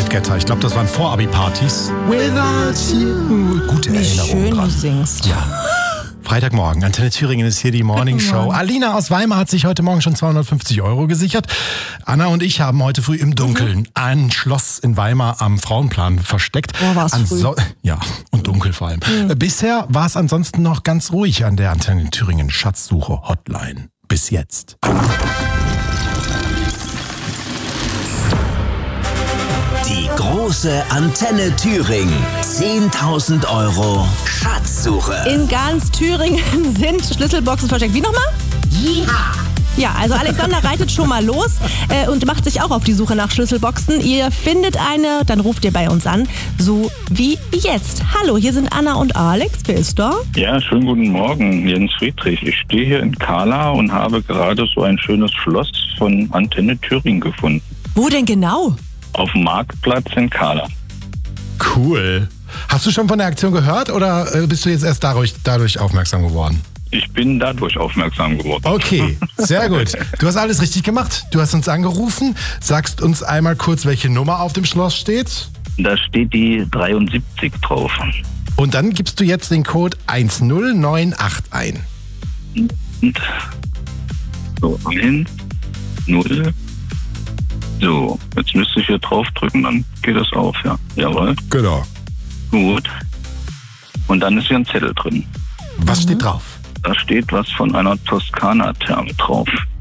Goldgetter. Ich glaube, das waren Vor-Abi-Partys. Without you. Gute Erinnerung schön dran. du singst. Ja. Freitagmorgen, Antenne Thüringen ist hier die Morning Show. Alina aus Weimar hat sich heute Morgen schon 250 € gesichert. Anna und ich haben heute früh im Dunkeln ein Schloss in Weimar am Frauenplan versteckt. Oh, war's früh. Ja, und dunkel vor allem. Bisher war es ansonsten noch ganz ruhig an der Antenne Thüringen Schatzsuche Hotline. Bis jetzt. Die große Antenne Thüringen. 10.000 € Schatzsuche. In ganz Thüringen sind Schlüsselboxen versteckt. Wie nochmal? Ja, also Alexander reitet schon mal los und macht sich auch auf die Suche nach Schlüsselboxen. Ihr findet eine, dann ruft ihr bei uns an, so wie jetzt. Hallo, hier sind Anna und Alex. Wer ist da? Ja, schönen guten Morgen, Jens Friedrich. Ich stehe hier in Kala und habe gerade so ein schönes Schloss von Antenne Thüringen gefunden. Wo denn genau? Auf dem Marktplatz in Kala. Cool. Hast du schon von der Aktion gehört oder bist du jetzt erst dadurch aufmerksam geworden? Ich bin dadurch aufmerksam geworden. Okay, sehr gut. Du hast alles richtig gemacht. Du hast uns angerufen. Sagst uns einmal kurz, welche Nummer auf dem Schloss steht. Da steht die 73 drauf. Und dann gibst du jetzt den Code 10981 ein. Und so, 1, 0. So, jetzt müsste ich hier drauf drücken, dann geht das auf, ja. Jawohl. Genau. Gut. Und dann ist hier ein Zettel drin. Was steht drauf? Da steht was von einer Toskana-Therme drauf.